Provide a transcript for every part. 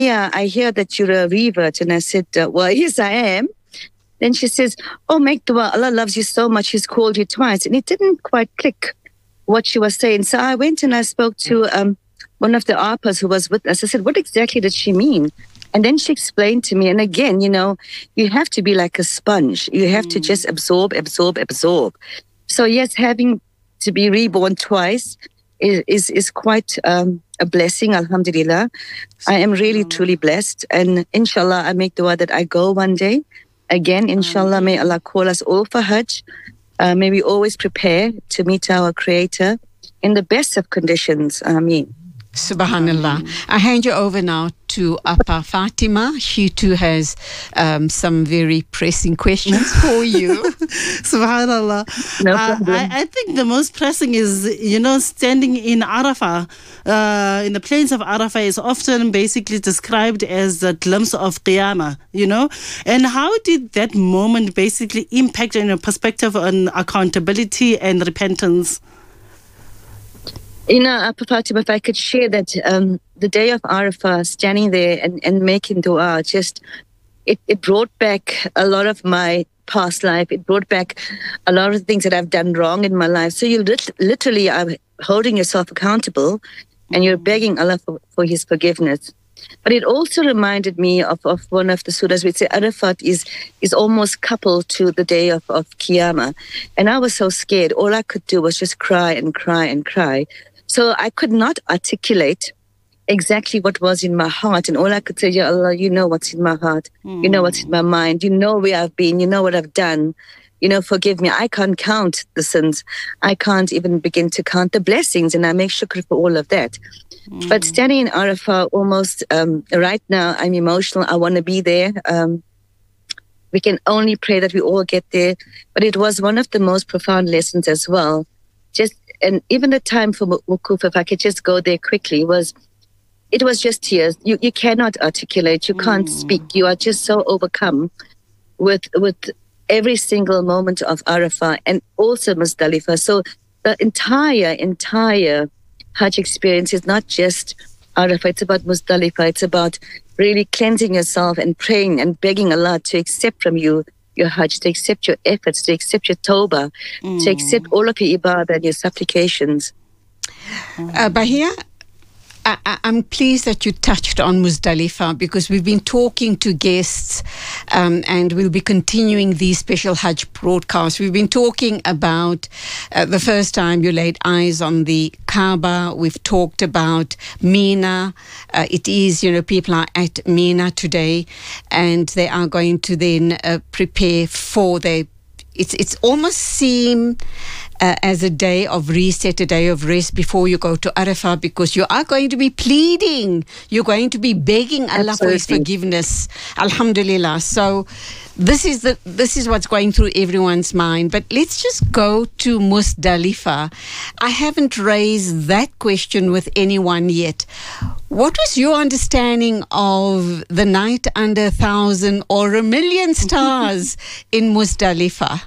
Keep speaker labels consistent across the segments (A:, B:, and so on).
A: I hear that you're a revert. And I said, well, yes, I am. Then she says, oh, make dua. Allah loves you so much. He's called you twice. And it didn't quite click what she was saying. So I went and I spoke to one of the ARPAs who was with us. I said, what exactly did she mean? And then she explained to me. And again, you have to be like a sponge. You have to just absorb. So yes, having to be reborn twice is quite a blessing, alhamdulillah. I am really, truly blessed. And inshallah, I make dua that I go one day. Again, inshallah, may Allah call us all for Hajj. May we always prepare to meet our Creator in the best of conditions. Ameen.
B: Subhanallah. I hand you over now to Appa Fatima. She too has some very pressing questions for you.
C: Subhanallah.
A: No problem.
C: I think the most pressing is, standing in Arafah. In the plains of Arafah is often basically described as a glimpse of Qiyamah, And how did that moment basically impact on your perspective on accountability and repentance?
A: Appa Fatima, if I could share that the day of Arafah, standing there and making dua, it brought back a lot of my past life. It brought back a lot of things that I've done wrong in my life. So you literally are holding yourself accountable and you're begging Allah for His forgiveness. But it also reminded me of one of the surahs which say Arafat is almost coupled to the day of Qiyamah. And I was so scared. All I could do was just cry and cry and cry. So I could not articulate exactly what was in my heart. And all I could say, Ya Allah, you know what's in my heart. You know what's in my mind. You know where I've been. You know what I've done. Forgive me. I can't count the sins. I can't even begin to count the blessings. And I make shukr for all of that. But standing in Arafah, almost right now, I'm emotional. I want to be there. We can only pray that we all get there. But it was one of the most profound lessons as well. And even the time for wukuf, if I could just go there quickly, it was just tears. You cannot articulate. You can't speak. You are just so overcome with every single moment of Arafah and also Muzdalifah. So the entire Hajj experience is not just Arafah. It's about Muzdalifah. It's about really cleansing yourself and praying and begging Allah to accept from you your Hajj, to accept your efforts, to accept your tawbah, to accept all of your ibadah and your supplications.
B: Bahia, I'm pleased that you touched on Muzdalifah because we've been talking to guests and we'll be continuing these special Hajj broadcasts. We've been talking about the first time you laid eyes on the Kaaba. We've talked about Mina. It is, people are at Mina today and they are going to then prepare for it's almost seem as a day of reset, a day of rest before you go to Arafah, because you are going to be pleading, you're going to be begging Allah for His forgiveness. Alhamdulillah. So this is what's going through everyone's mind. But let's just go to Muzdalifah. I haven't raised that question with anyone yet. What was your understanding of the night under 1,000 or 1,000,000 stars in Muzdalifah?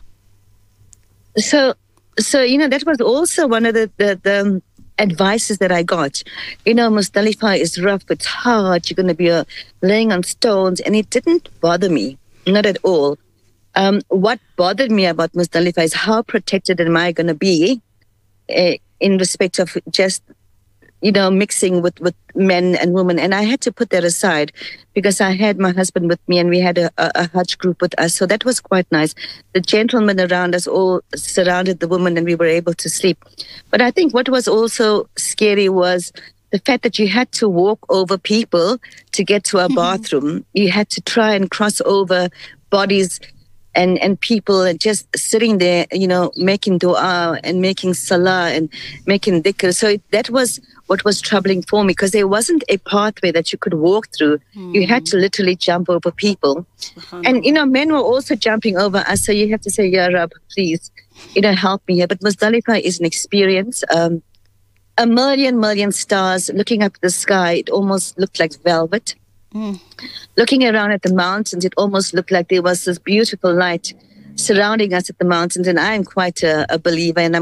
A: So that was also one of the advices that I got. Muzdalifah is rough, it's hard, you're going to be laying on stones, and it didn't bother me, not at all. What bothered me about Muzdalifah is how protected am I going to be in respect of just, mixing with men and women. And I had to put that aside because I had my husband with me and we had a Hajj group with us. So that was quite nice. The gentlemen around us all surrounded the woman and we were able to sleep. But I think what was also scary was the fact that you had to walk over people to get to a bathroom. You had to try and cross over bodies and people and just sitting there, making dua and making salah and making dhikr. So that was what was troubling for me, because there wasn't a pathway that you could walk through. You had to literally jump over people. And, men were also jumping over us. So you have to say, Ya Rab, please, help me here. But Muzdalifah is an experience. 1,000,000 stars looking up at the sky. It almost looked like velvet. Looking around at the mountains, it almost looked like there was this beautiful light surrounding us at the mountains. And I am quite a believer, and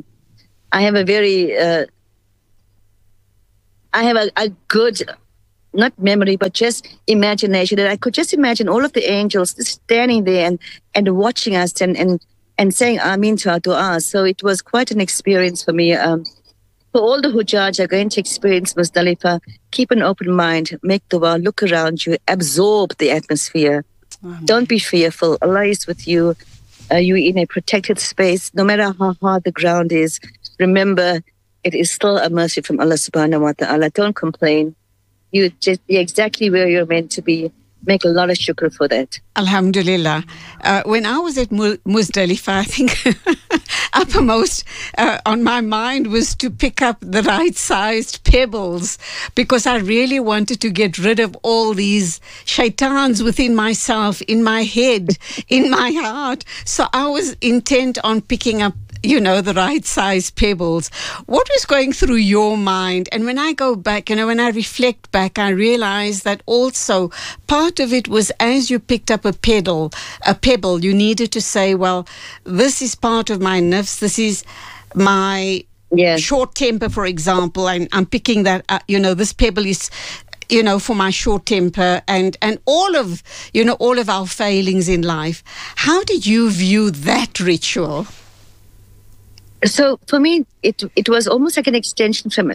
A: I have a very, I have a good not memory, but just imagination, that I could just imagine all of the angels just standing there and watching us and saying Ameen to our dua. So it was quite an experience for me. For all the Hujjaj are going to experience Muzdalifah, keep an open mind, make dua, look around you, absorb the atmosphere. Don't be fearful. Allah is with you. You're in a protected space. No matter how hard the ground is, remember, it is still a mercy from Allah subhanahu wa ta'ala. Don't complain. You're exactly where you're meant to be. Make a lot of shukr for that.
B: Alhamdulillah. When I was at Muzdalifah, I think uppermost on my mind was to pick up the right-sized pebbles, because I really wanted to get rid of all these shaitans within myself, in my head, in my heart. So I was intent on picking up, the right size pebbles. What was going through your mind? And when I go back, when I reflect back, I realize that also part of it was, as you picked up a pebble, you needed to say, well, this is part of my nafs, this is my short temper, for example, and I'm picking that up, this pebble is for my short temper and all of our failings in life. How did you view that ritual?
A: So for me, it was almost like an extension from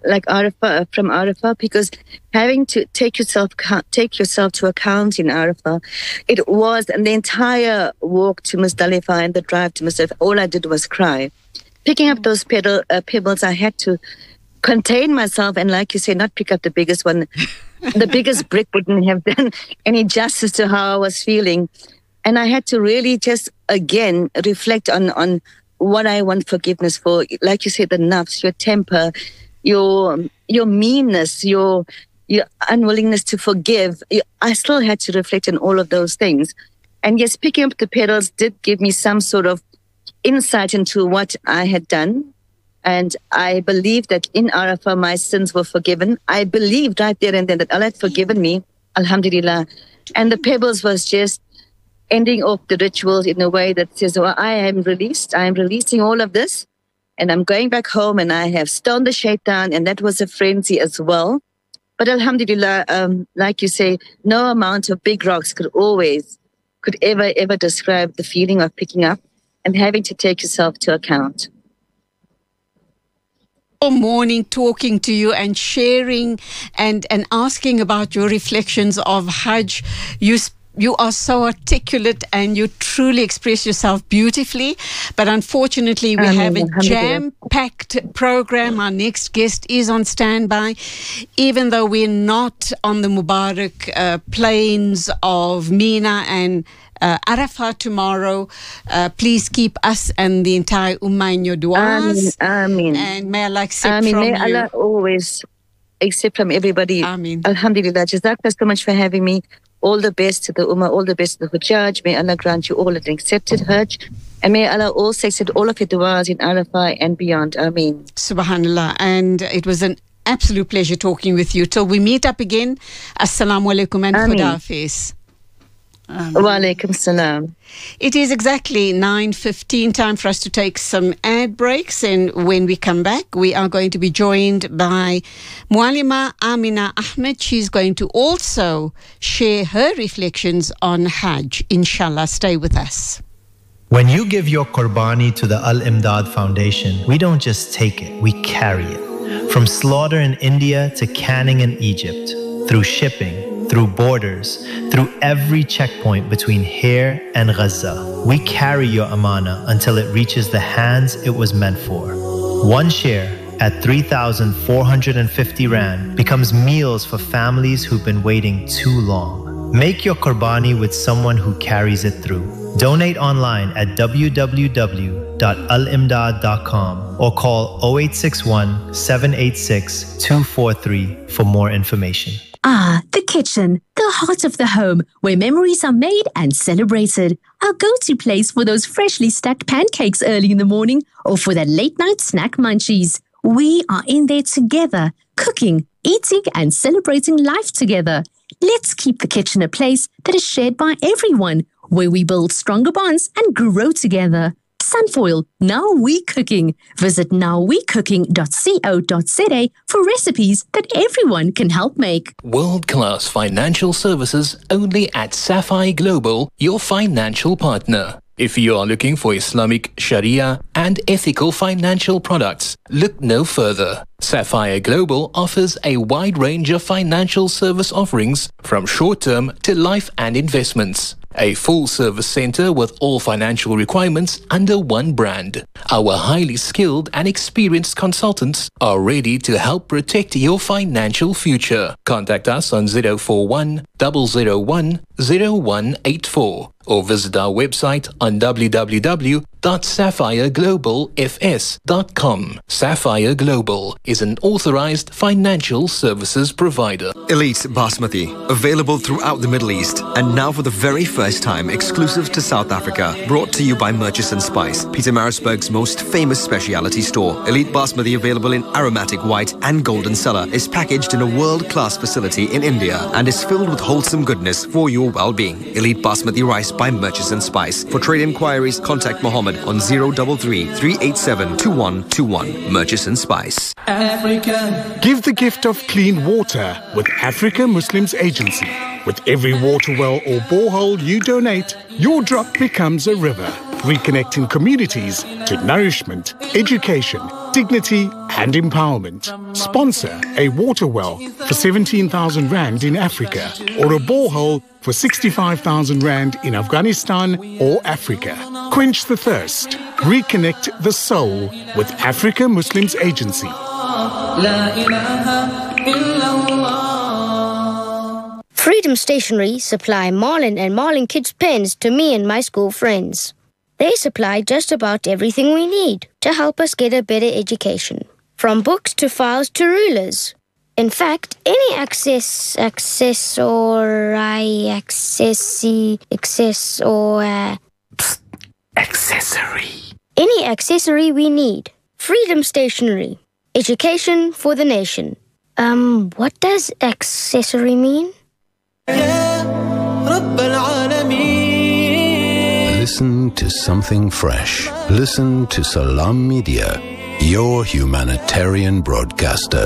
A: Arafah, because having to take yourself to account in Arafah, it was, and the entire walk to Muzdalifah and the drive to Muzdalifah, all I did was cry. Picking up those pebbles, I had to contain myself and, like you say, not pick up the biggest one. The biggest brick wouldn't have done any justice to how I was feeling, and I had to really just again reflect on what I want forgiveness for. Like you said, the nafs, your temper, your meanness, your unwillingness to forgive. I still had to reflect on all of those things. And yes, picking up the petals did give me some sort of insight into what I had done. And I believe that in Arafah, my sins were forgiven. I believed right there and then that Allah had forgiven me, alhamdulillah. And the pebbles was just ending off the rituals in a way that says, well, I am released. I am releasing all of this. And I'm going back home and I have stoned the shaitan. And that was a frenzy as well. But alhamdulillah, like you say, no amount of big rocks could ever describe the feeling of picking up and having to take yourself to account.
B: All morning talking to you and sharing and asking about your reflections of Hajj. You are so articulate and you truly express yourself beautifully. But unfortunately, we have a jam-packed program. Our next guest is on standby. Even though we're not on the Mubarak plains of Mina and Arafah tomorrow, please keep us and the entire Ummah in your du'as.
A: Ameen.
B: And may Allah accept from
A: may
B: you.
A: Allah always accept from everybody.
B: Ameen.
A: Alhamdulillah. Jazakallah so much for having me. All the best to the Ummah, all the best to the Hujjaj. May Allah grant you all an accepted Hajj. And may Allah also accept all of your du'as in Arafah and beyond. Ameen.
B: Subhanallah. And it was an absolute pleasure talking with you. Till we meet up again. Assalamu alaikum and Khuda Hafiz.
A: Wa alaikum salam.
B: It is exactly 9:15, time for us to take some ad breaks, and when we come back we are going to be joined by Muallima Amina Ahmed. She's going to also share her reflections on Hajj. Inshallah, stay with us.
D: When you give your Qurbani to the Al-Imdad Foundation, we don't just take it, we carry it. From slaughter in India to canning in Egypt, through shipping, through borders, through every checkpoint between here and Gaza, we carry your amana until it reaches the hands it was meant for. One share at 3,450 Rand becomes meals for families who've been waiting too long. Make your Qurbani with someone who carries it through. Donate online at www.alimdad.com or call 0861 786 243 for more information.
E: Ah, the kitchen, the heart of the home, where memories are made and celebrated. Our go-to place for those freshly stacked pancakes early in the morning or for that late-night snack munchies. We are in there together, cooking, eating and celebrating life together. Let's keep the kitchen a place that is shared by everyone, where we build stronger bonds and grow together. Sunfoil, now we cooking. Visit nowwecooking.co.za for recipes that everyone can help make.
F: World-class financial services only at Sapphire Global, your financial partner. If you are looking for Islamic, Sharia and ethical financial products, look no further. Sapphire Global offers a wide range of financial service offerings from short-term to life and investments. A full-service center with all financial requirements under one brand. Our highly skilled and experienced consultants are ready to help protect your financial future. Contact us on 041 001 0184 or visit our website on www.sapphireglobalfs.com. Sapphire Global is an authorized financial services provider.
G: Elite Basmati, available throughout the Middle East and now for the very first time exclusive to South Africa. Brought to you by Murchison Spice, Pietermaritzburg's most famous specialty store. Elite Basmati, available in aromatic white and golden cellar, is packaged in a world-class facility in India and is filled with wholesome goodness for your well-being. Elite Basmati rice by Murchison Spice. For trade inquiries, contact Mohammed on 033 387 2121. Murchison Spice.
H: Africa. Give the gift of clean water with Africa Muslims Agency. With every water well or borehole you donate, your drop becomes a river, reconnecting communities to nourishment, education, dignity and empowerment. Sponsor a water well for 17,000 Rand in Africa or a borehole for 65,000 Rand in Afghanistan or Africa. Quench the thirst. Reconnect the soul with Africa Muslims Agency.
I: Freedom Stationery supply Marlin and Marlin Kids pens to me and my school friends. They supply just about everything we need to help us get a better education. From books to files to rulers. In fact, any any accessory we need. Freedom Stationery. Education for the nation. What does accessory mean?
J: Listen to something fresh. Listen to Salam Media, your humanitarian broadcaster.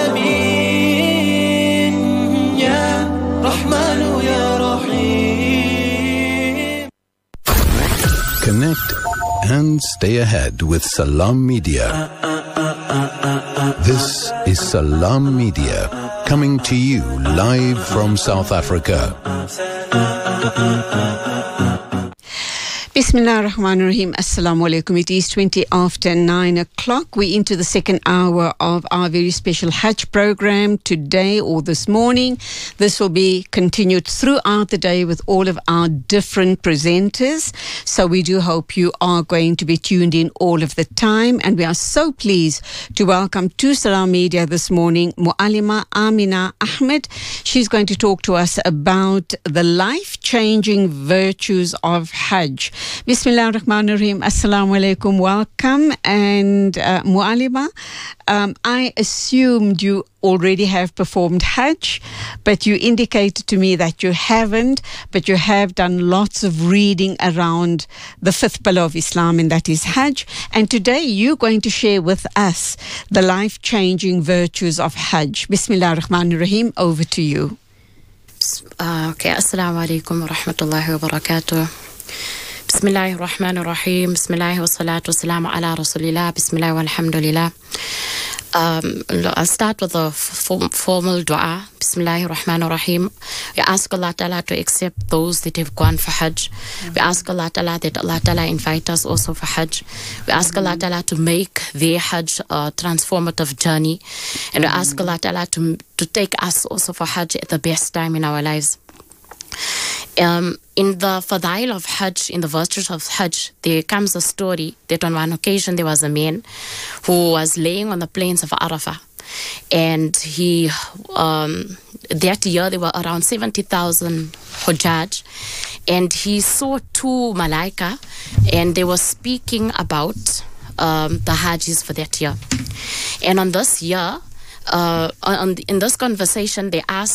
J: Connect and stay ahead with Salam Media. This is Salam Media, coming to you live from South Africa.
B: Bismillah ar-Rahman ar-Rahim. Assalamu alaikum. It is 20 after 9 o'clock. We're into the second hour of our very special Hajj program today or this morning. This will be continued throughout the day with all of our different presenters. So we do hope you are going to be tuned in all of the time. And we are so pleased to welcome to Salam Media this morning Muallima Amina Ahmed. She's going to talk to us about the life-changing virtues of Hajj. Bismillah ar-Rahman ar-Rahim. Assalamu alaikum. Welcome. And Muallima, I assumed you already have performed Hajj, but you indicated to me that you haven't, but you have done lots of reading around the fifth pillar of Islam, and that is Hajj. And today you're going to share with us the life-changing virtues of Hajj. Bismillah ar-Rahman ar-Rahim. Over to you.
K: Okay. Assalamu alaikum wa rahmatullahi wa barakatuh. Bismillahir Rahmanir Rahim. Bismillah wa salatu wa salamu ala Rasulillah. Bismillah wa alhamdulillah. I'll start with a formal dua. Bismillahir Rahmanir Rahim. We ask Allah Ta'ala to accept those that have gone for Hajj. We ask Allah Ta'ala that Allah Ta'ala invite us also for Hajj. We ask Allah Ta'ala to make their Hajj a transformative journey. And we ask Allah Ta'ala to take us also for Hajj at the best time in our lives. In the Fadail of Hajj, in the virtues of Hajj, there comes a story that on one occasion there was a man who was laying on the plains of Arafah. And he, that year there were around 70,000 Hujjaj. And he saw two Malaika, and they were speaking about the Hajjis for that year. And on this year, in this conversation, they asked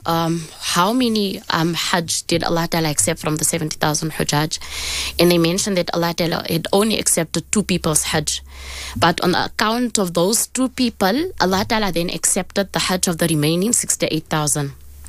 K: how many Hajj did Allah Ta'ala accept from the 70,000 Hujjaj? And they mentioned that Allah Ta'ala had only accepted 2 people's Hajj. But on the account of those 2 people, Allah Ta'ala then accepted the Hajj of the remaining 68,000.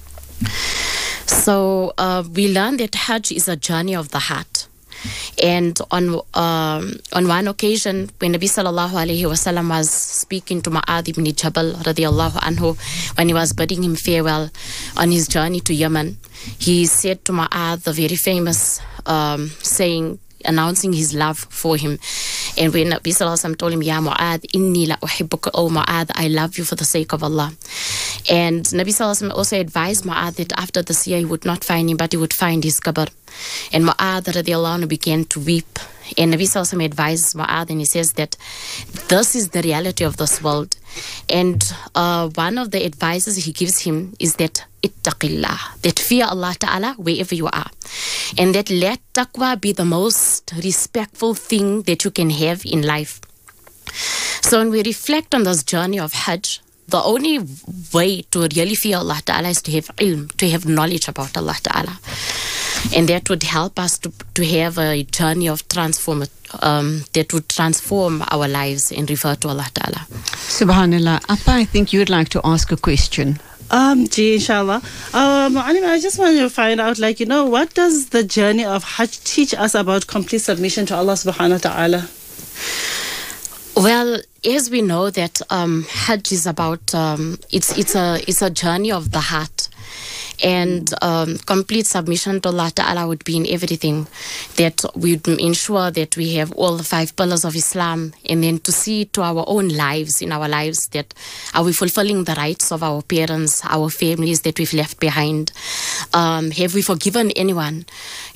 K: So we learned that Hajj is a journey of the heart. And on one occasion, when Nabi sallallahu alaihi wasallam was speaking to Mu'adh ibn Jabal radiallahu anhu, when he was bidding him farewell on his journey to Yemen, he said to Mu'adh the very famous saying, announcing his love for him. And when Nabi sallallahu alaihi wasallam told him, Ya Mu'adh, inni la uhibbuka, oh Mu'adh, I love you for the sake of Allah. And Nabi sallallahu alaihi wasallam also advised Mu'adh that after this year he would not find him, but he would find his qabr. And Mu'adh radiallahu anhu began to weep. And Nabi sallallahu alaihi wasallam advises Mu'adh, and he says that this is the reality of this world. And one of the advices he gives him is that ittaqillah, that fear Allah Ta'ala wherever you are. And that let taqwa be the most respectful thing that you can have in life. So when we reflect on this journey of Hajj, the only way to really fear Allah Ta'ala is to have ilm, to have knowledge about Allah Ta'ala. And that would help us to have a journey of that would transform our lives and refer to Allah Ta'ala.
B: Subhanallah. Appa, I think you'd like to ask a question.
C: Inshallah. Mu'allim, I just want to find out, what does the journey of Hajj teach us about complete submission to Allah subhanahu wa ta'ala?
K: Well, as we know that Hajj is about, it's a journey of the heart. And complete submission to Allah Ta'ala would be in everything, that we ensure that we have all the 5 pillars of Islam, and then to see to our own lives, in our lives, that are we fulfilling the rights of our parents, our families that we've left behind? Have we forgiven anyone?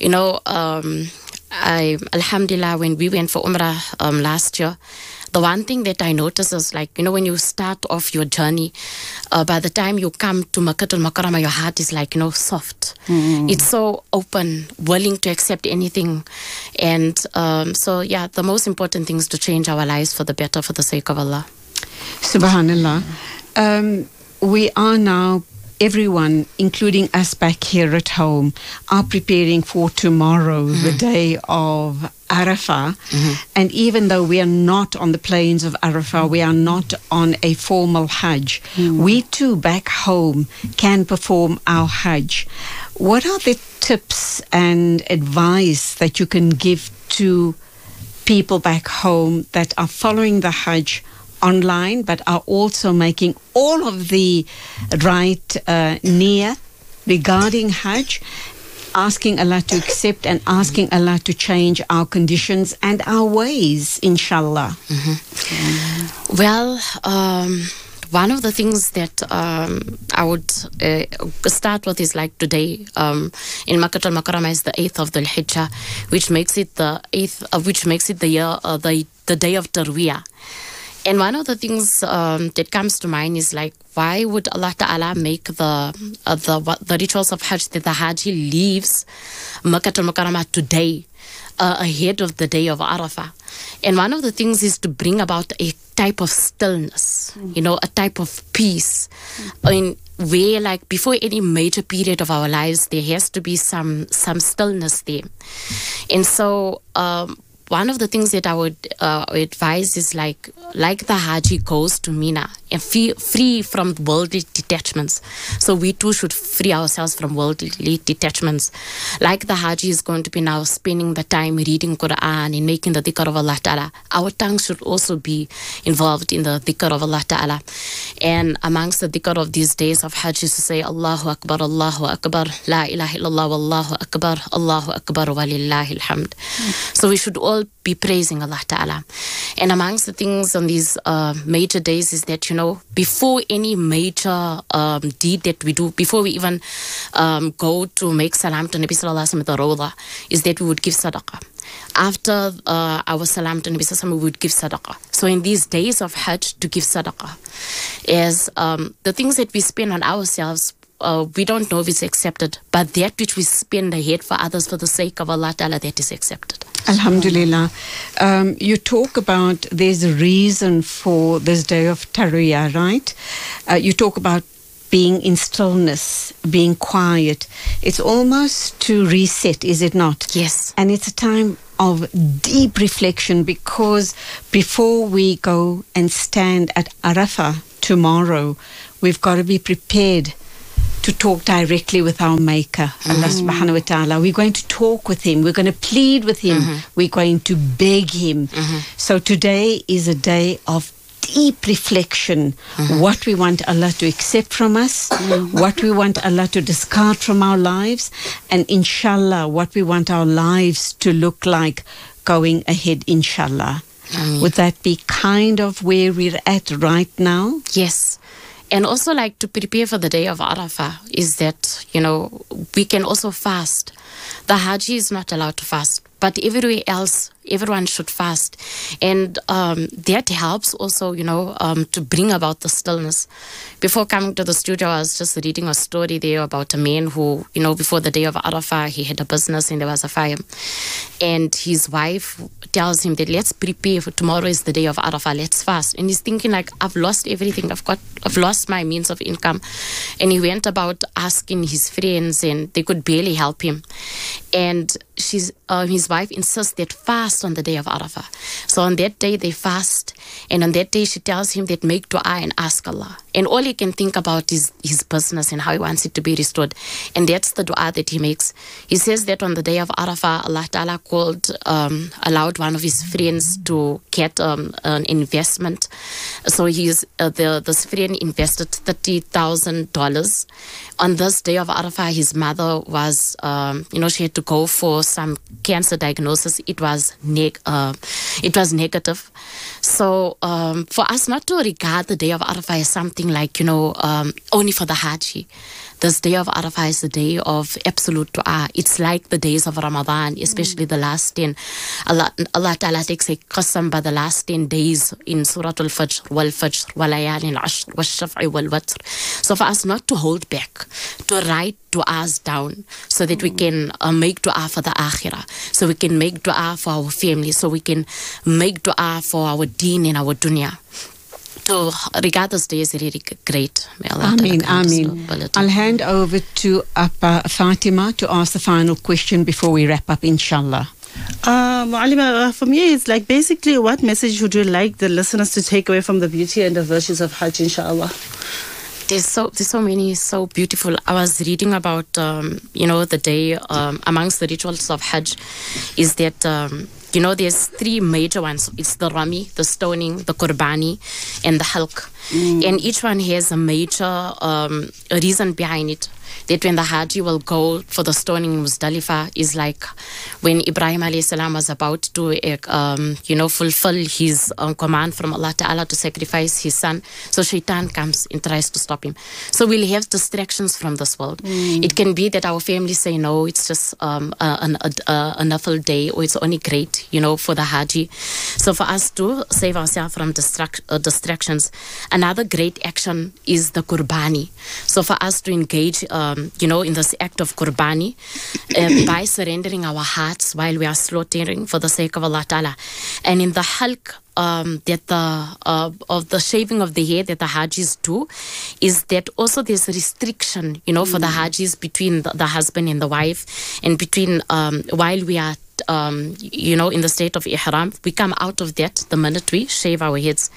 K: Alhamdulillah, when we went for Umrah last year, the one thing that I noticed is when you start off your journey, by the time you come to Makkah al-Mukarramah, your heart is soft. It's so open, willing to accept anything. And the most important thing is to change our lives for the better, for the sake of Allah.
B: Subhanallah. We are now, everyone, including us back here at home, are preparing for tomorrow, the day of Arafah. And even though we are not on the plains of Arafah, we are not on a formal Hajj, we too back home can perform our Hajj. What are the tips and advice that you can give to people back home that are following the Hajj online but are also making all of the right niyyah regarding Hajj, asking Allah to accept and asking Allah to change our conditions and our ways, inshallah?
K: Well, one of the things that I would start with is today in Makkah al-Mukarramah is the 8th of Dhul Hijjah, which makes it the 8th, which makes it the day of Tarwiyah. And one of the things that comes to mind is why would Allah Ta'ala make the rituals of Hajj, that the Haji leaves Makkah al-Mukarramah today ahead of the day of Arafah? And one of the things is to bring about a type of stillness, a type of peace, where before any major period of our lives, there has to be some stillness there. And so one of the things that I would advise is like the Haji goes to Mina and free from worldly detachments. So we too should free ourselves from worldly detachments. Like the Haji is going to be now spending the time reading Quran and making the dhikr of Allah Ta'ala, our tongue should also be involved in the dhikr of Allah Ta'ala. And amongst the dhikr of these days of Hajj is to say Allahu Akbar, La ilaha illallah, Wallahu Akbar, Allahu Akbar, Walillahi alhamd. So we should all be praising Allah Ta'ala. And amongst the things on these major days is that, before any major deed that we do, before we even go to make salam to Nabi Sallallahu Alaihi Wasallam at the Rawdah, is that we would give sadaqah. After our salam to Nabi Sallallahu Alaihi Wasallam, we would give sadaqah. So in these days of Hajj, to give sadaqah is the things that we spend on ourselves, we don't know if it's accepted, but that which we spend ahead for others for the sake of Allah Ta'ala, that is accepted.
B: Alhamdulillah. You talk about there's a reason for this day of Tarwiyah, right? You talk about being in stillness, being quiet. It's almost to reset, is it not?
K: Yes.
B: And it's a time of deep reflection, because before we go and stand at Arafah tomorrow, we've got to be prepared to talk directly with our Maker, Allah subhanahu wa ta'ala. We're going to talk with Him. We're going to plead with Him. We're going to beg Him. So today is a day of deep reflection. What we want Allah to accept from us, what we want Allah to discard from our lives, and inshallah, what we want our lives to look like going ahead, inshallah. Would that be kind of where we're at right now?
K: Yes. And also, like, to prepare for the day of Arafah is that, we can also fast. The Haji is not allowed to fast, but everywhere else, everyone should fast. And that helps also, to bring about the stillness. Before coming to the studio, I was just reading a story there about a man who, before the day of Arafah, he had a business and there was a fire. And his wife tells him that let's prepare for tomorrow is the day of Arafah, let's fast. And he's thinking like, I've lost everything. I've lost my means of income. And he went about asking his friends and they could barely help him. And his wife insists that fast on the day of Arafah. So on that day they fast, and on that day she tells him that make dua and ask Allah. And all he can think about is his business and how he wants it to be restored. And that's the dua that he makes. He says that on the day of Arafah, Allah Ta'ala allowed one of his friends to get an investment. So this friend invested $30,000. On this day of Arafah, his mother was, she had to go for some cancer diagnosis. It was negative. So for us not to regard the day of Arafah as something like, only for the Haji. This day of Arafah is the day of absolute dua. It's like the days of Ramadan, especially the last 10. Allah Ta'ala takes a qasam by the last 10 days in Surah Al-Fajr, Wal-Fajr, Walayalin Ashr, Wal-Shaf'i, Wal-Watr. So for us not to hold back, to write du'as down so that we can make dua for the akhirah, so we can make dua for our family, so we can make dua for our deen and our dunya. So regard this day is really great.
B: Ameen. I'll hand over to Appa Fatima to ask the final question before we wrap up, inshallah.
C: Mu'allima, for me, it's like basically what message would you like the listeners to take away from the beauty and the virtues of Hajj, inshallah?
K: There's so many, so beautiful. I was reading about, the day amongst the rituals of Hajj is that, there's three major ones. It's the Rami, the stoning, the Qurbani, and the Halq. And each one has a major reason behind it. That when the Haji will go for the stoning in Muzdalifah is like when Ibrahim alayhi salam was about to, fulfill his command from Allah Ta'ala to sacrifice his son. So Shaitan comes and tries to stop him. So we'll have distractions from this world. It can be that our families say, no, it's just a nafil day, or it's only great, for the Haji. So for us to save ourselves from distractions, another great action is the Qurbani. So for us to engage in this act of Qurbani, by surrendering our hearts while we are slaughtering for the sake of Allah Ta'ala. And in the Halq, of the shaving of the hair that the Hajis do, is that also there's a restriction, for the Hajis between the husband and the wife, and between while we are in the state of Ihram, we come out of that the minute we shave our heads.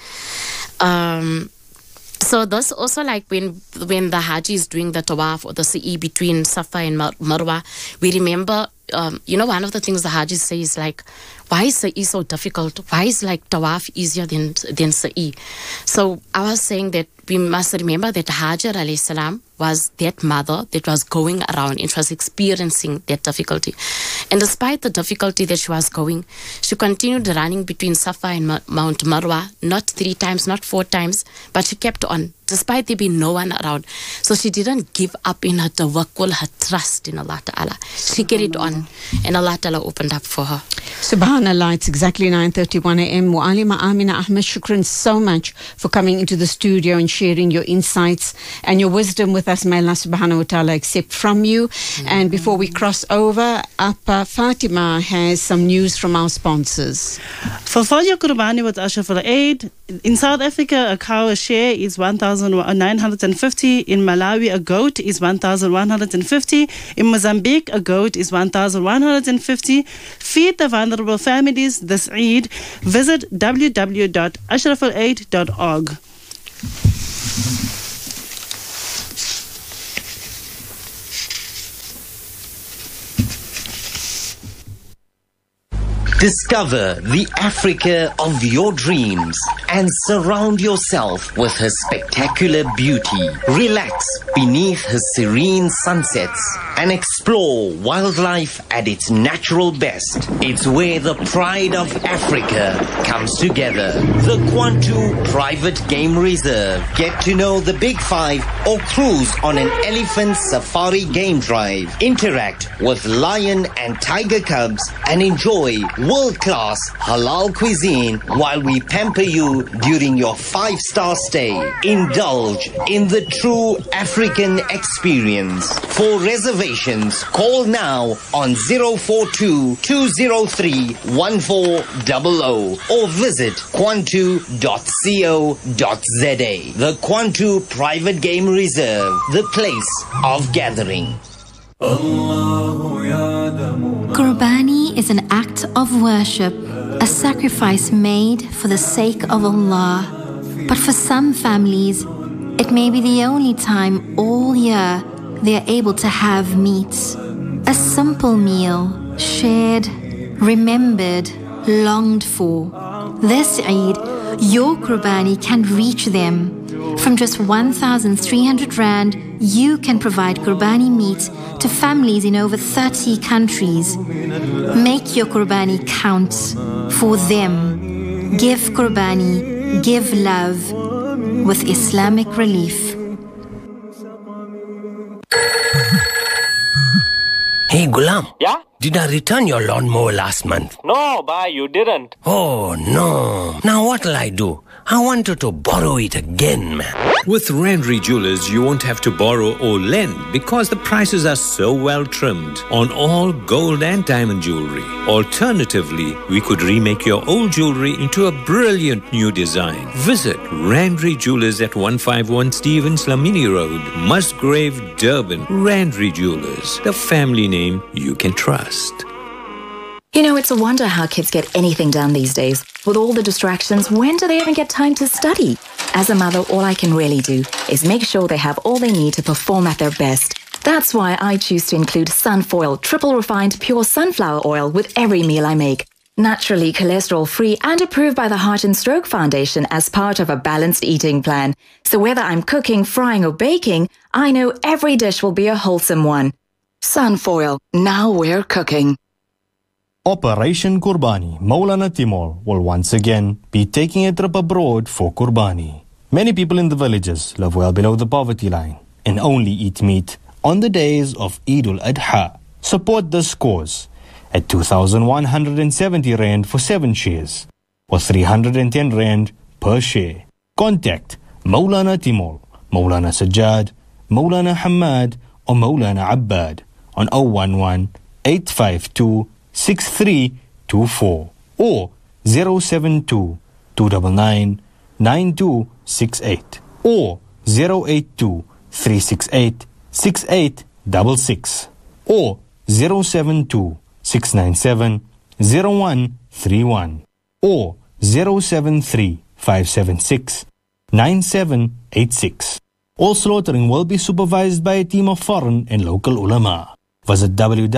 K: So this also, like when the Haji is doing the tawaf or the sa'i between Safa and Marwa, we remember, one of the things the Hajis say is like, why is sa'i so difficult? Why is like tawaf easier than sa'i? So I was saying that we must remember that Hajar alayhi salam was that mother that was going around and was experiencing that difficulty. And despite the difficulty that she was going, she continued running between Safa and Mount Marwa, not 3 times, not 4 times, but she kept on, despite there being no one around. So she didn't give up in her tawakkul, her trust in Allah Ta'ala. She carried on, and Allah Ta'ala opened up for her.
B: Subhanallah, it's exactly 9:31 a.m. Mu'allima Amina Ahmed, shukran so much for coming into the studio and sharing your insights and your wisdom with us. May Allah subhanahu wa ta'ala accept from you. And before we cross over, Appa Fatima has some news from our sponsors.
C: For Fajr Qurbani with Ashraf Al-Aid, in South Africa, a cow share is 1,000 1,950. In Malawi, a goat is 1,150. In Mozambique, a goat is 1,150. Feed the vulnerable families this Eid. Visit www.ashrafalaid.org.
L: Discover the Africa of your dreams and surround yourself with her spectacular beauty. Relax beneath her serene sunsets and explore wildlife at its natural best. It's where the pride of Africa comes together. The Kwantu Private Game Reserve. Get to know the Big Five or cruise on an elephant safari game drive. Interact with lion and tiger cubs and enjoy world-class halal cuisine while we pamper you during your 5-star stay. Indulge in the true African experience. For reservations, call now on 042-203-1400 or visit kwantu.co.za. The Kwantu Private Game Reserve, the place of gathering.
M: Qurbani is an act of worship, a sacrifice made for the sake of Allah. But for some families, it may be the only time all year they are able to have meat. A simple meal, shared, remembered, longed for. This Eid, your Qurbani can reach them. From just 1,300 Rand, you can provide Qurbani meat to families in over 30 countries. Make your Qurbani count for them. Give Qurbani, give love with Islamic Relief.
N: Hey, Gulam.
O: Yeah?
N: Did I return your lawnmower last month?
O: No, bhai, you didn't.
N: Oh, no. Now what'll I do? I wanted to borrow it again, man.
P: With Randry Jewelers, you won't have to borrow or lend because the prices are so well trimmed on all gold and diamond jewelry. Alternatively, we could remake your old jewelry into a brilliant new design. Visit Randry Jewelers at 151 Stevens Lamini Road, Musgrave, Durban. Randry Jewelers, the family name you can trust.
Q: You know, it's a wonder how kids get anything done these days. With all the distractions, when do they even get time to study? As a mother, all I can really do is make sure they have all they need to perform at their best. That's why I choose to include Sunfoil triple refined pure sunflower oil with every meal I make. Naturally cholesterol-free and approved by the Heart and Stroke Foundation as part of a balanced eating plan. So whether I'm cooking, frying or baking, I know every dish will be a wholesome one. Sunfoil, now we're cooking.
R: Operation Qurbani Maulana Timur will once again be taking a trip abroad for Qurbani. Many people in the villages live well below the poverty line and only eat meat on the days of Eid al-Adha. Support this cause at 2,170 Rand for 7 shares or 310 Rand per share. Contact Maulana Timur, Maulana Sajjad, Maulana Hamad or Maulana Abbad on 011-852-6324 or 072-299-9268 or 082-368-6866 or 072-697-0131 or 073-576-9786. All slaughtering will be supervised by a team of foreign and local ulama. Visit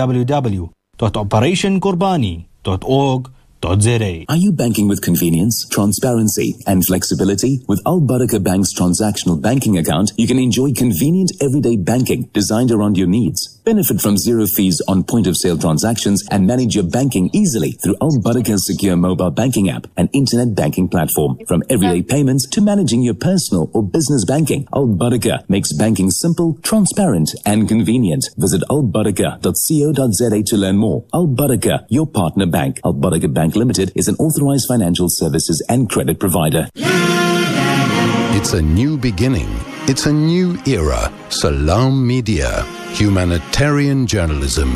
R: www.operationqurbani.org.za.
S: Are you banking with convenience, transparency, and flexibility? With Al Barakah Bank's transactional banking account, you can enjoy convenient everyday banking designed around your needs. Benefit from zero fees on point-of-sale transactions and manage your banking easily through Al Barakah's secure mobile banking app and internet banking platform. From everyday payments to managing your personal or business banking, Al Barakah makes banking simple, transparent, and convenient. Visit albarakah.co.za to learn more. Al Barakah, your partner bank. Al Barakah Bank Limited is an authorized financial services and credit provider.
J: It's a new beginning. It's a new era. Salam Media. Humanitarian journalism.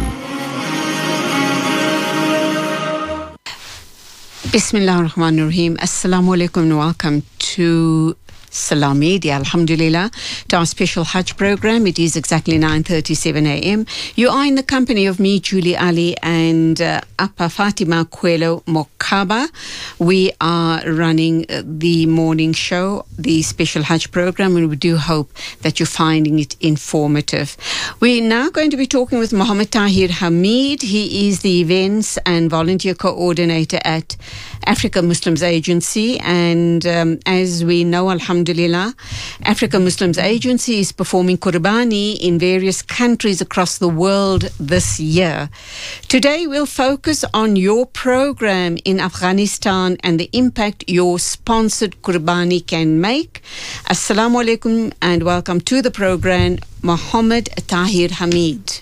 B: Bismillah ar-Rahman ar-Rahim. Assalamu alaikum and welcome to Salam Media, alhamdulillah, to our special Hajj program. It is exactly 9:37 a.m. You are in the company of me, Julie Ali, and Appa Fatima Kwelo Mokaba. We are running the morning show, the special Hajj program, and we do hope that you're finding it informative. We're now going to be talking with Mohammed Tahir Hamid. He is the events and volunteer coordinator at Africa Muslims Agency, and as we know, alhamdulillah, Africa Muslims Agency is performing Qurbani in various countries across the world this year. Today we'll focus on your program in Afghanistan and the impact your sponsored Qurbani can make. Assalamu alaikum and welcome to the program, Mohammed Tahir Hamid.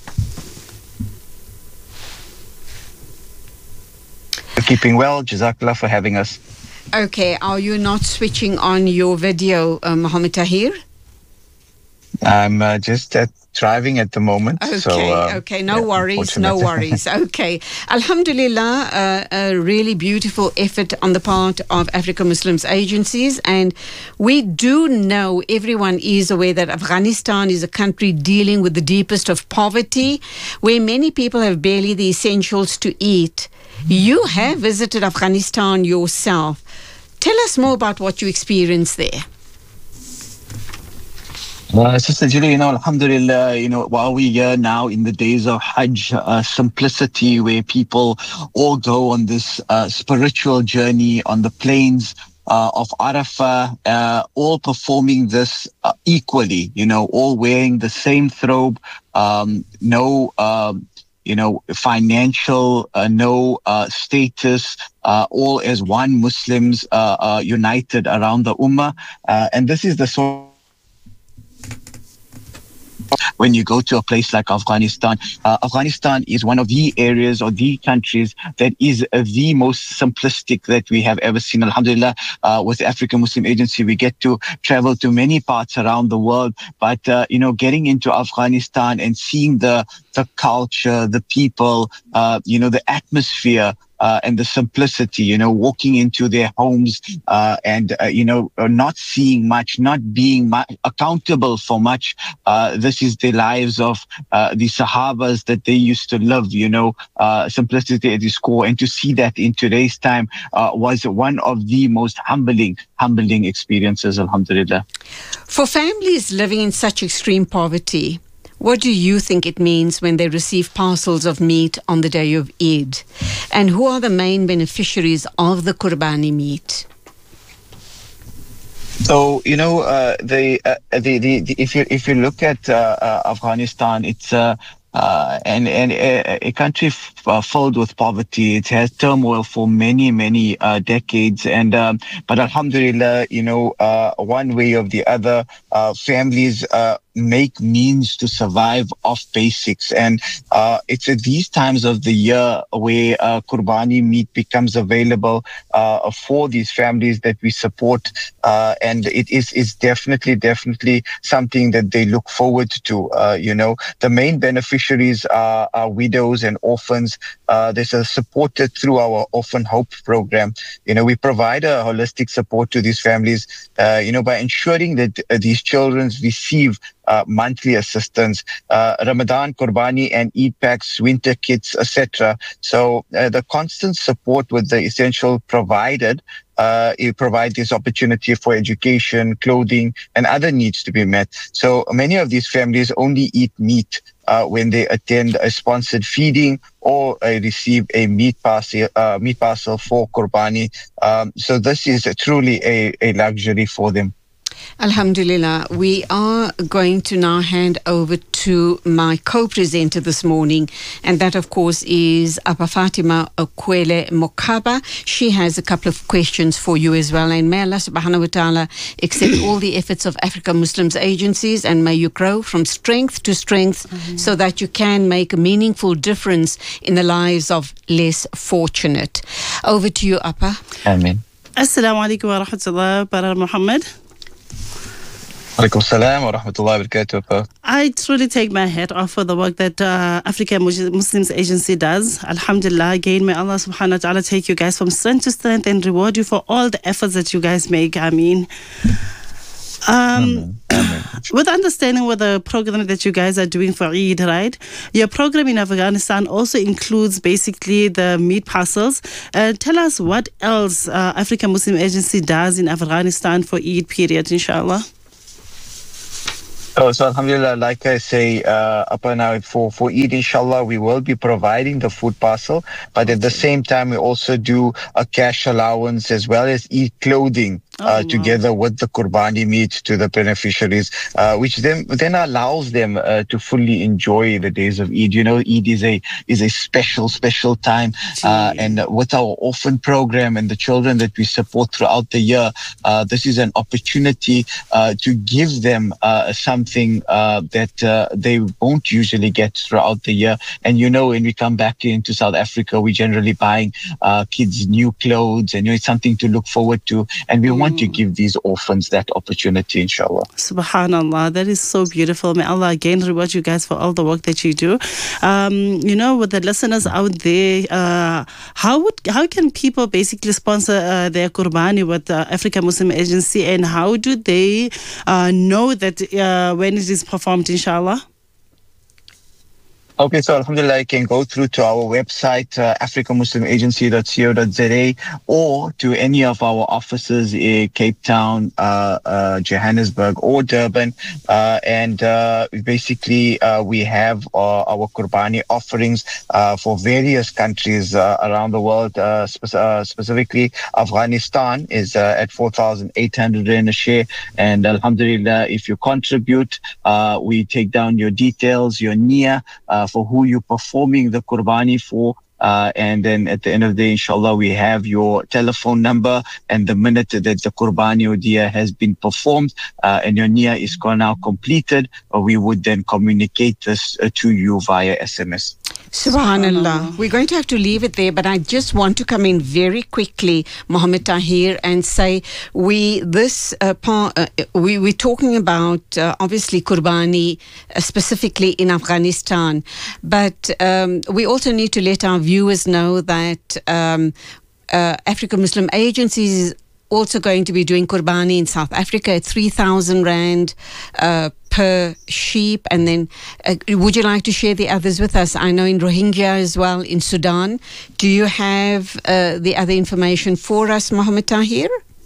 O: Keeping well. Jazakallah for having us.
B: Okay, are you not switching on your video, Mohammed Tahir?
O: I'm just driving at the moment.
B: Okay, no worries. Okay. Alhamdulillah, a really beautiful effort on the part of Africa Muslims Agencies, and we do know, everyone is aware that Afghanistan is a country dealing with the deepest of poverty, where many people have barely the essentials to eat. You have visited Afghanistan yourself. Tell us more about what you experienced there.
O: Sister Julie, alhamdulillah, while we're here now in the days of Hajj, simplicity, where people all go on this spiritual journey on the plains of Arafah, all performing this equally, all wearing the same thobe, no financial, no status, all as one Muslims united around the Ummah. And this is the sort when you go to a place like Afghanistan. Afghanistan is one of the areas or the countries that is the most simplistic that we have ever seen. Alhamdulillah, with the African Muslim Agency, we get to travel to many parts around the world. But, getting into Afghanistan and seeing the culture, the people, the atmosphere, and the simplicity, walking into their homes and not seeing much, not being accountable for much. This is the lives of the Sahabas that they used to live, simplicity at its core. And to see that in today's time was one of the most humbling experiences, alhamdulillah.
B: For families living in such extreme poverty, what do you think it means when they receive parcels of meat on the day of Eid? And who are the main beneficiaries of the Qurbani meat?
O: So, if you look at Afghanistan, it's a country filled with poverty. It has turmoil for many decades, and but alhamdulillah, one way or the other, families make means to survive off basics. And it's at these times of the year where Qurbani meat becomes available for these families that we support, and it is definitely something that they look forward to. The main beneficiaries are widows and orphans. This is supported through our Orphan Hope program. We provide a holistic support to these families, by ensuring that these children receive monthly assistance, Ramadan, Qurbani and Eid packs, winter kits, etc. So the constant support with the essential provided, it provides this opportunity for education, clothing, and other needs to be met. So many of these families only eat meat when they attend a sponsored feeding or receive a meat parcel for Qurbani. So this is truly a luxury for them.
B: Alhamdulillah, we are going to now hand over to my co-presenter this morning, and that of course is Appa Fatima Kwelo Mokaba. She has a couple of questions for you as well, and may Allah subhanahu wa ta'ala accept all the efforts of Africa Muslims Agencies, and may you grow from strength to strength so that you can make a meaningful difference in the lives of less fortunate. Over to you, Appa.
O: Ameen.
C: Assalamu alaikum wa rahmatullah, Bara Muhammad.
O: Alaikum salam wa rahmatullahi wa barakatuh.
C: I truly take my hat off for the work that Africa Muslims Agency does. Alhamdulillah, again, may Allah subhanahu wa ta'ala take you guys from strength to strength and reward you for all the efforts that you guys make. I mean, With understanding what the program that you guys are doing for Eid, right? Your program in Afghanistan also includes basically the meat parcels. Tell us what else African Muslim Agency does in Afghanistan for Eid period, inshallah.
O: So alhamdulillah, like I say, up and now for Eid, inshallah, we will be providing the food parcel, but at the same time, we also do a cash allowance as well as Eid clothing. Together with the Qurbani meat to the beneficiaries, which then allows them to fully enjoy the days of Eid. You know, Eid is a special time, and with our orphan program and the children that we support throughout the year, this is an opportunity to give them something that they won't usually get throughout the year. And you know, when we come back into South Africa, we're generally buying kids new clothes, and it's something to look forward to, and we want to give these orphans that opportunity, inshallah.
C: Subhanallah, that is so beautiful. May Allah again reward you guys for all the work that you do. You know, with the listeners out there, how can people basically sponsor their Qurbani with the African Muslim Agency, and how do they know that when it is performed, inshallah?
O: Okay, so alhamdulillah, you can go through to our website, africanmuslimagency.co.za, or to any of our offices in Cape Town, Johannesburg, or Durban. And basically, we have our Qurbani offerings for various countries around the world. Specifically, Afghanistan is at 4,800 rand a share. And alhamdulillah, if you contribute, we take down your details, your niyyah, for who you're performing the Qurbani for. And then at the end of the day, inshallah, we have your telephone number, and the minute that the Qurbani Udiyah has been performed and your niyyah is now completed, we would then communicate this to you via SMS.
B: Subhanallah. We're going to have to leave it there, but I just want to come in very quickly, Mohammed Tahir, and say we're talking about obviously Qurbani specifically in Afghanistan, but we also need to let our viewers know that African Muslim Agencies is also going to be doing Qurbani in South Africa at 3,000 Rand per sheep. And then would you like to share the others with us? I know in Rohingya as well, in Sudan. Do you have the other information for us, Mohammed Tahir?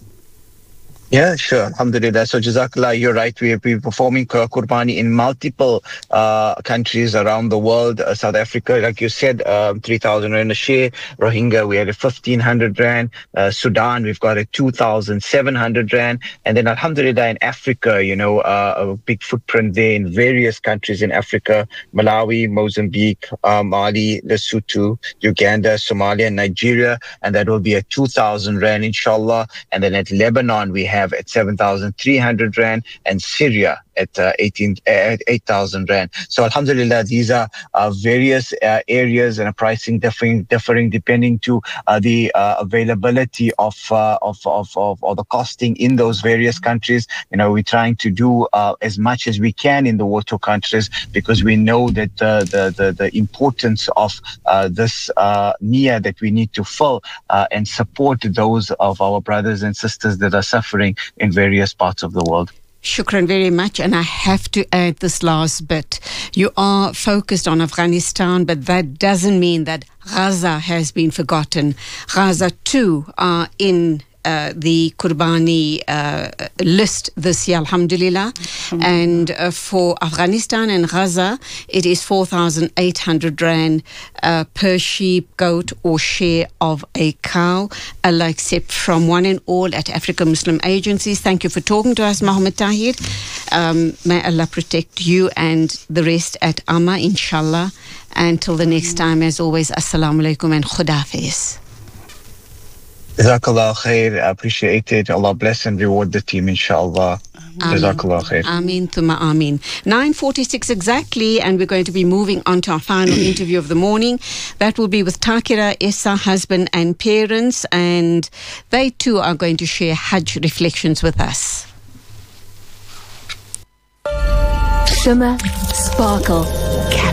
O: Yeah, sure. Alhamdulillah. So, Jazakallah, you're right. We're performing Qurbani in multiple countries around the world. South Africa, like you said, 3,000 Rand a share. Rohingya, we had a 1,500 Rand. Sudan, we've got a 2,700 Rand. And then, alhamdulillah, in Africa, you know, a big footprint there in various countries in Africa: Malawi, Mozambique, Mali, Lesotho, Uganda, Somalia, and Nigeria. And that will be a 2,000 Rand, inshallah. And then at Lebanon, we have at 7,300 Rand, and Syria at 8,000 Rand. So alhamdulillah, these are various areas and pricing differing depending to the availability of the costing in those various countries. You know, we're trying to do as much as we can in the water countries, because we know that the importance of this niyyah that we need to fill and support those of our brothers and sisters that are suffering in various parts of the world.
B: Shukran very much. And I have to add this last bit. You are focused on Afghanistan, but that doesn't mean that Gaza has been forgotten. Gaza too are in the Qurbani list this year, alhamdulillah. And for Afghanistan and Gaza, it is 4,800 Rand per sheep, goat or share of a cow. Allah accept from one and all at African Muslim Agencies. Thank you for talking to us, Mohammed Tahir. May Allah protect you and the rest at Amma, inshallah. Until the next time, as always, Assalamu alaikum and Khudafiz.
O: Jazakallah khair. I appreciate it. Allah bless and reward the team, inshallah. Jazakallah khair.
B: Ameen thumma ameen. 9:46 exactly, and we're going to be moving on to our final interview of the morning. That will be with Takira, Essa, husband and parents, and they too are going to share Hajj reflections with us.
T: Shimmer, sparkle,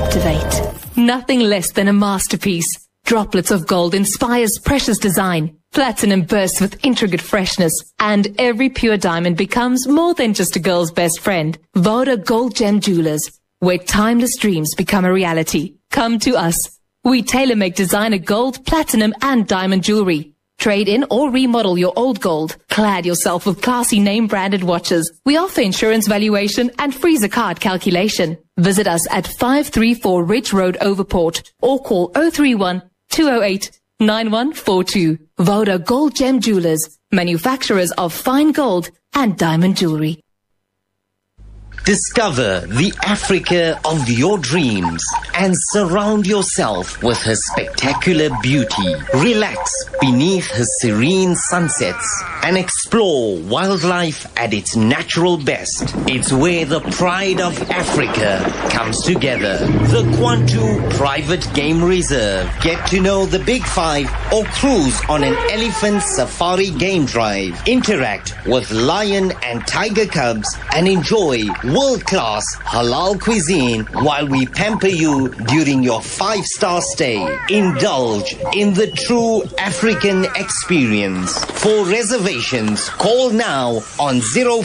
T: captivate. Nothing less than a masterpiece. Droplets of Gold inspires precious design,
U: Platinum bursts with intricate freshness, and every pure diamond becomes more than just a girl's best friend. Voda Gold Gem Jewelers, where timeless dreams become a reality. Come to us. We tailor-make designer gold, platinum, and diamond jewelry. Trade in or remodel your old gold. Clad yourself with classy name-branded watches. We offer insurance valuation and freezer card calculation. Visit us at 534 Ridge Road, Overport, or call 031 208 9142. Voda Gold Gem Jewelers, manufacturers of fine gold and diamond jewelry.
L: Discover the Africa of your dreams and surround yourself with her spectacular beauty. Relax beneath her serene sunsets and explore wildlife at its natural best. It's where the pride of Africa comes together. The Kwantu Private Game Reserve. Get to know the Big Five or cruise on an elephant safari game drive. Interact with lion and tiger cubs and enjoy world-class halal cuisine while we pamper you during your 5-star stay. Indulge in the true African experience. For reservations, call now on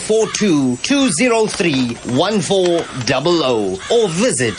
L: 042-203-1400 or visit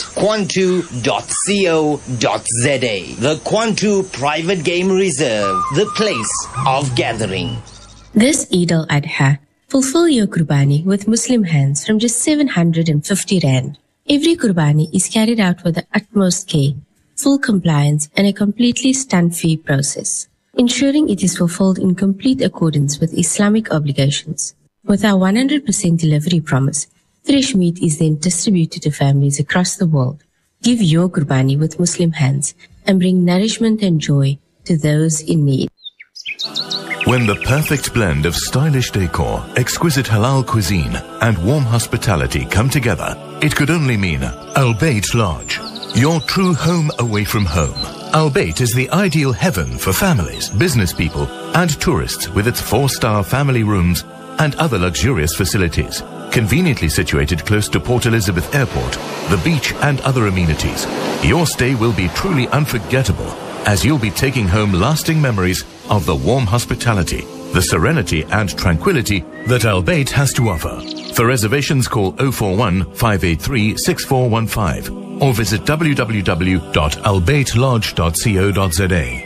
L: kwantu.co.za. The Kwantu Private Game Reserve, the place of gathering.
V: This Eid al-Adha, fulfill your Qurbani with Muslim hands from just 750 Rand. Every Qurbani is carried out with the utmost care, full compliance and a completely stunt-free process, ensuring it is fulfilled in complete accordance with Islamic obligations. With our 100% delivery promise, fresh meat is then distributed to families across the world. Give your Qurbani with Muslim hands and bring nourishment and joy to those in need.
W: When the perfect blend of stylish decor, exquisite halal cuisine, and warm hospitality come together, it could only mean Al Bayt Lodge, your true home away from home. Al Bayt is the ideal heaven for families, business people, and tourists with its 4-star family rooms and other luxurious facilities. Conveniently situated close to Port Elizabeth Airport, the beach, and other amenities, your stay will be truly unforgettable, as you'll be taking home lasting memories of the warm hospitality, the serenity and tranquility that Al Bayt has to offer. For reservations, call 041 583 6415 or visit www.albaytlodge.co.za.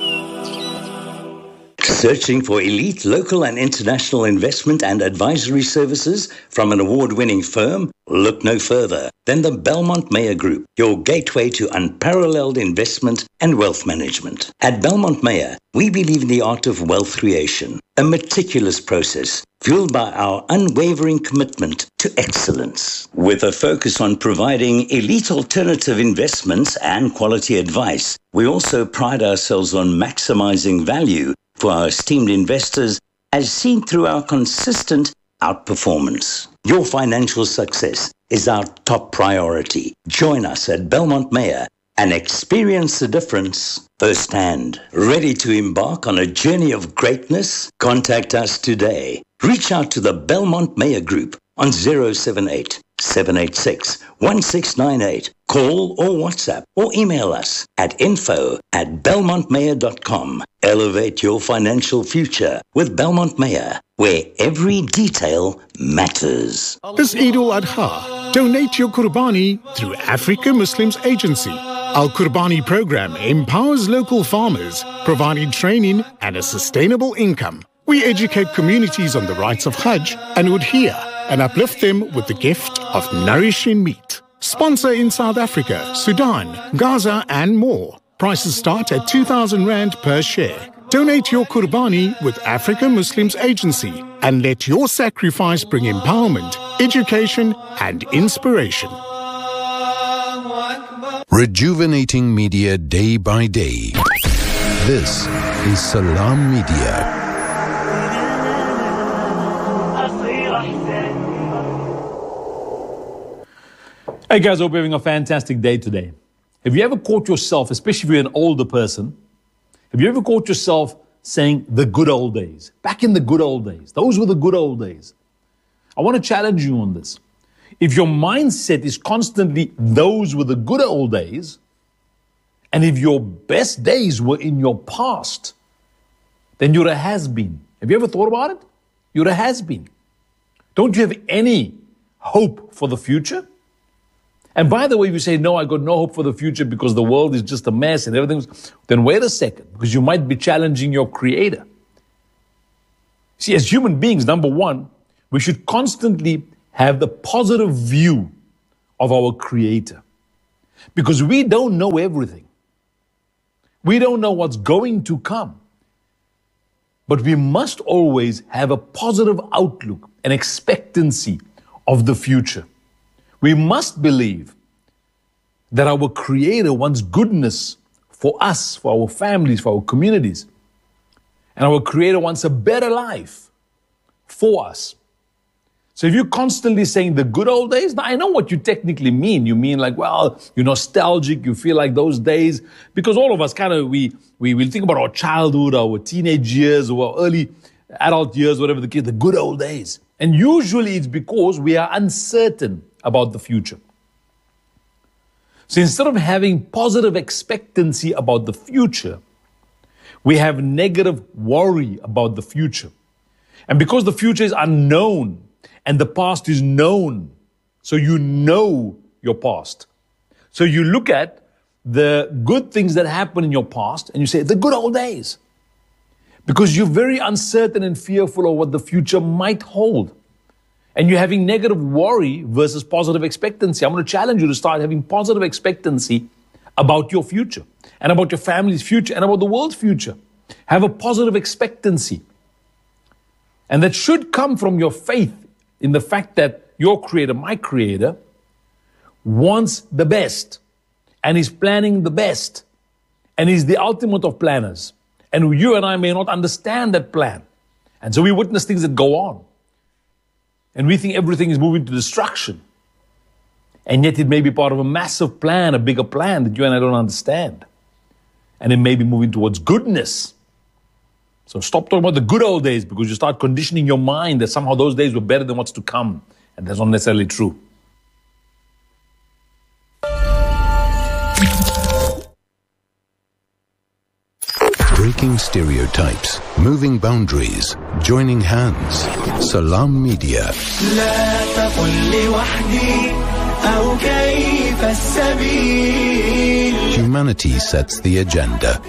X: Searching for elite local and international investment and advisory services from an award-winning firm? Look no further than the Belmont Meyer Group, your gateway to unparalleled investment and wealth management. At Belmont Meyer, we believe in the art of wealth creation, a meticulous process fueled by our unwavering commitment to excellence. With a focus on providing elite alternative investments and quality advice, we also pride ourselves on maximizing value for our esteemed investors, as seen through our consistent outperformance. Your financial success is our top priority. Join us at Belmont Meyer and experience the difference firsthand. Ready to embark on a journey of greatness? Contact us today. Reach out to the Belmont Meyer Group on 078 786 1698. Call or WhatsApp or email us at info@belmontmeyer.com. Elevate your financial future with Belmont Meyer, where every detail matters.
H: This Eid al-Adha, donate your Qurbani through Africa Muslims Agency. Our Qurbani program empowers local farmers, providing training and a sustainable income. We educate communities on the rights of Hajj and adhere and uplift them with the gift of nourishing meat. Sponsor in South Africa, Sudan, Gaza and more. Prices start at 2,000 Rand per share. Donate your Qurbani with Africa Muslims Agency and let your sacrifice bring empowerment, education and inspiration.
J: Rejuvenating media day by day. This is Salam Media.
Y: Hey guys, hope you're having a fantastic day today. Have you ever caught yourself, especially if you're an older person, have you ever caught yourself saying the good old days? Back in the good old days. Those were the good old days. I want to challenge you on this. If your mindset is constantly those were the good old days, and if your best days were in your past, then you're a has-been. Have you ever thought about it? You're a has-been. Don't you have any hope for the future? And by the way, if you say, no, I got no hope for the future because the world is just a mess and everything's, then wait a second, because you might be challenging your creator. See, as human beings, number one, we should constantly have the positive view of our creator, because we don't know everything. We don't know what's going to come. But we must always have a positive outlook and expectancy of the future. We must believe that our Creator wants goodness for us, for our families, for our communities. And our Creator wants a better life for us. So if you're constantly saying the good old days, now I know what you technically mean. You mean like, well, you're nostalgic, you feel like those days, because all of us kind of, we think about our childhood, our teenage years, or our early adult years, whatever the case, the good old days. And usually it's because we are uncertain about the future. So instead of having positive expectancy about the future, we have negative worry about the future. And because the future is unknown and the past is known, so you know your past. So you look at the good things that happened in your past and you say, the good old days. Because you're very uncertain and fearful of what the future might hold. And you're having negative worry versus positive expectancy. I'm going to challenge you to start having positive expectancy about your future and about your family's future and about the world's future. Have a positive expectancy. And that should come from your faith in the fact that your Creator, my Creator, wants the best and is planning the best and is the ultimate of planners. And you and I may not understand that plan. And so we witness things that go on. And we think everything is moving to destruction. And yet it may be part of a massive plan, a bigger plan that you and I don't understand. And it may be moving towards goodness. So stop talking about the good old days, because you start conditioning your mind that somehow those days were better than what's to come. And that's not necessarily true.
J: Breaking stereotypes, moving boundaries, joining hands. Salam Media. Humanity sets the agenda.